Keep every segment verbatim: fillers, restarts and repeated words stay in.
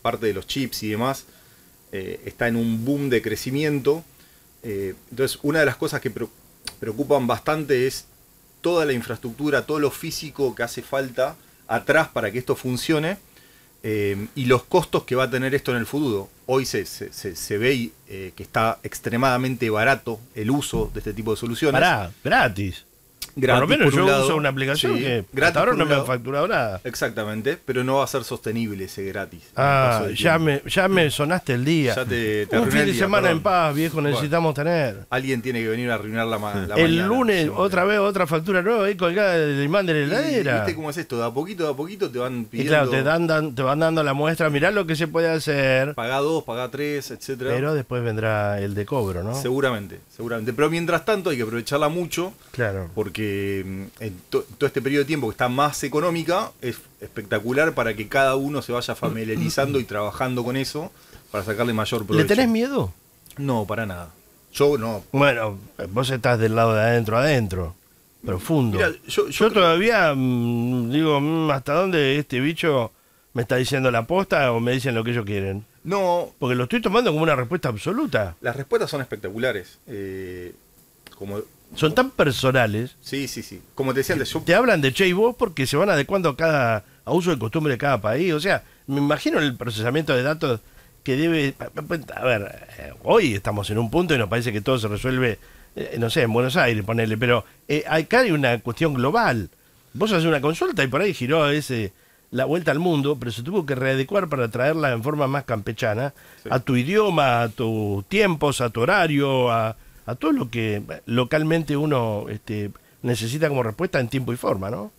parte de los chips y demás, eh, está en un boom de crecimiento. Eh, entonces, una de las cosas que pre- preocupan bastante es toda la infraestructura, todo lo físico que hace falta atrás para que esto funcione, eh, y los costos que va a tener esto en el futuro. Hoy se, se, se, se ve eh, que está extremadamente barato el uso de este tipo de soluciones. Pará, gratis. Gratis, por lo menos por un yo lado, uso una aplicación sí, que gratis hasta ahora por no un me han lado. facturado nada. Exactamente, pero no va a ser sostenible ese gratis. en el Ah, paso del ya tiempo. me, ya me sonaste el día. Ya te- te Un arruiné fin el de día, semana perdón. en paz, viejo, necesitamos tener. Alguien tiene que venir a arruinar la, ma- la El mañana, lunes, siempre. otra vez, otra factura nueva ahí colgada del imán de la Y, heladera. ¿Viste cómo es esto? De a poquito, de a poquito te van Y pidiendo. claro, te, dan, dan- te van dando la muestra, mirá lo que se puede hacer. Pagá dos, pagá tres, etcétera. Pero después vendrá el de cobro, ¿no? Seguramente, seguramente. Pero mientras tanto hay que aprovecharla mucho, Claro. porque mm, en to- todo este periodo de tiempo que está más económica, es espectacular para que cada uno se vaya familiarizando y trabajando con eso para sacarle mayor provecho. ¿Le tenés miedo? No, para nada. Yo no. Bueno, vos estás del lado de adentro, adentro. Profundo. Mira, yo- yo, yo creo- todavía mm, digo, mm, ¿hasta dónde este bicho me está diciendo la posta o me dicen lo que ellos quieren? No, Porque lo estoy tomando como una respuesta absoluta. las respuestas son espectaculares. Eh, como, Son tan personales. sí, sí, sí. Como te decía antes, yo Te hablan de che y vos porque se van adecuando a cada a uso y costumbre de cada país. O sea, me imagino el procesamiento de datos que debe... A ver, eh, hoy estamos en un punto y nos parece que todo se resuelve, eh, no sé, en Buenos Aires, ponele, pero eh, acá hay una cuestión global. Vos haces una consulta y por ahí giró ese la vuelta al mundo, pero se tuvo que readecuar para traerla en forma más campechana, Sí. a tu idioma, a tus tiempos, a tu horario, a, a todo lo que localmente uno este, necesita como respuesta en tiempo y forma, ¿no?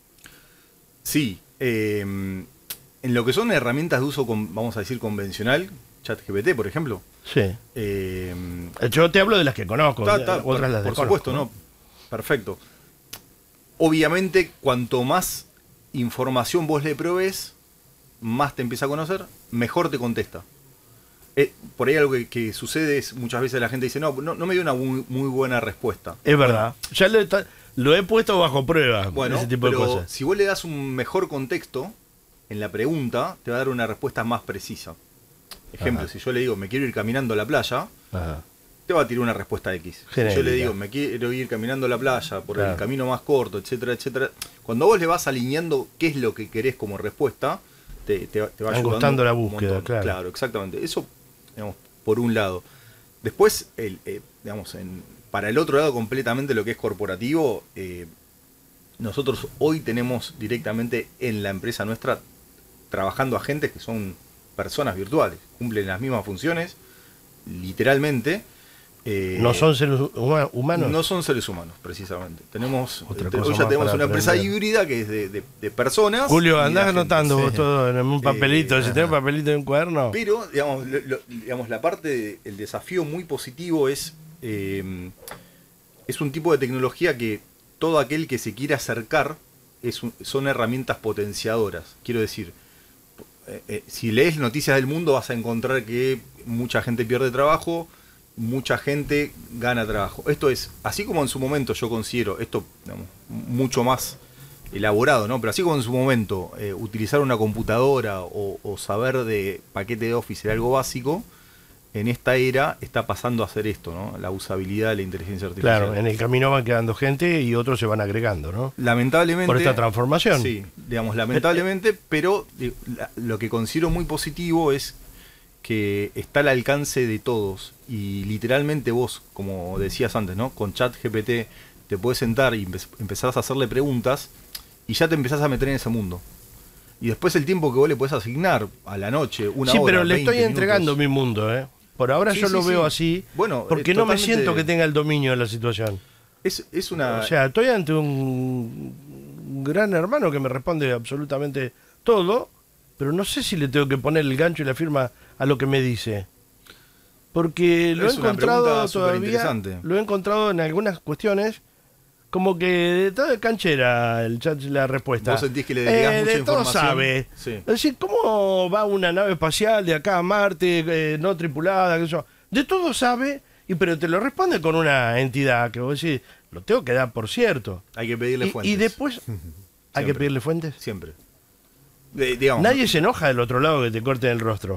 sí. eh, en lo que son herramientas de uso, con, vamos a decir, convencional, ChatGPT, por ejemplo. Sí. eh, Yo te hablo de las que conozco, Ta, de- ta, otras por, las por desconozco. supuesto, ¿no? Perfecto. Obviamente, cuanto más información vos le provees, más te empieza a conocer, mejor te contesta. Eh, por ahí algo que, que sucede es, muchas veces la gente dice, no, no, no me dio una muy, muy buena respuesta. Es verdad. Ya lo, está- lo he puesto bajo prueba, Bueno, ese tipo de pero cosas. si vos le das un mejor contexto en la pregunta, te va a dar una respuesta más precisa. Ejemplo, Ajá. si yo le digo, me quiero ir caminando a la playa, Ajá. te va a tirar una respuesta X. Si Genérica. yo le digo, me quiero ir caminando a la playa por Claro. el camino más corto, etcétera, etcétera. Cuando vos le vas alineando qué es lo que querés como respuesta, te, te, te va ayudando. Angostando la un búsqueda, montón. claro. Claro, exactamente. Eso, digamos, por un lado. Después, el, eh, digamos, en, para el otro lado, completamente lo que es corporativo, eh, nosotros hoy tenemos directamente en la empresa nuestra trabajando agentes que son personas virtuales, cumplen las mismas funciones, literalmente. eh, ¿No son seres huma- humanos? no son seres humanos, precisamente. Tenemos, Otra te- cosa hoy ya más tenemos para una empresa aprender. híbrida que es de, de- de personas. Julio, y de andás agentes. anotando vos Sí. todo en un papelito. Eh, si tenés un papelito en un cuaderno. Pero, digamos, lo- lo- digamos la parte, el desafío muy positivo es, eh, es un tipo de tecnología que todo aquel que se quiera acercar es un- son herramientas potenciadoras. Quiero decir, eh, eh, si lees noticias del mundo vas a encontrar que mucha gente pierde trabajo, mucha gente gana trabajo. Esto es, así como en su momento yo considero esto, digamos, mucho más elaborado, ¿no? Pero así como en su momento eh, utilizar una computadora o, o saber de paquete de Office era algo básico, en esta era está pasando a hacer esto, ¿no? La usabilidad de la inteligencia artificial. Claro, en el camino van quedando gente y otros se van agregando, ¿no? Lamentablemente. Por esta transformación. Sí, digamos, lamentablemente, pero digo, la- lo que considero muy positivo es que está al alcance de todos y literalmente vos, como decías antes, ¿no? Con ChatGPT te podés sentar y empe- empezás a hacerle preguntas y ya te empezás a meter en ese mundo. Y después el tiempo que vos le podés asignar a la noche, una Sí, hora, pero le veinte estoy entregando minutos. mi mundo, ¿eh? Por ahora Sí, yo sí, lo sí. veo así, Bueno, porque eh, no me totalmente- siento que tenga el dominio de la situación. Es, es una... O sea, estoy ante un gran hermano que me responde absolutamente todo, pero no sé si le tengo que poner el gancho y la firma a lo que me dice. Porque lo he Es una encontrado pregunta todavía, superinteresante. lo he encontrado en algunas cuestiones como que de toda canchera el chat la respuesta. Vos sentís que le delegás Eh, mucha de todo información. sabe. Sí. Es decir, ¿cómo va una nave espacial de acá a Marte, eh, no tripulada? Qué sé yo? De todo sabe, y pero te lo responde con una entidad que vos decís, lo tengo que dar por cierto. Hay que pedirle Y, fuentes. y después, ¿hay que Siempre. pedirle fuentes? Siempre. De- digamos, Nadie se enoja del otro lado que te corten el rostro.